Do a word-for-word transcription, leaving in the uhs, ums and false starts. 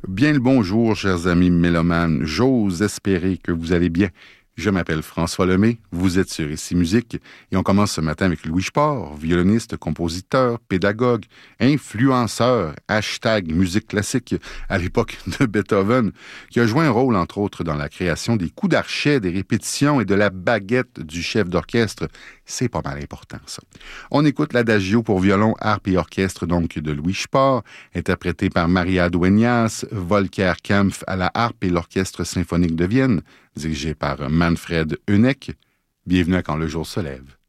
Bien le bonjour, chers amis mélomanes. J'ose espérer que vous allez bien. Je m'appelle François Lemay, vous êtes sur Ici Musique et on commence ce matin avec Louis Sport, violoniste, compositeur, pédagogue, influenceur, hashtag musique classique à l'époque de Beethoven, qui a joué un rôle entre autres dans la création des coups d'archet, des répétitions et de la baguette du chef d'orchestre. C'est pas mal important ça. On écoute l'adagio pour violon, harpe et orchestre donc de Louis Sport, interprété par Maria Dueñas, Volker Kempf à la harpe et l'orchestre symphonique de Vienne, dirigé par Manfred Honeck. Bienvenue à Quand le jour se lève.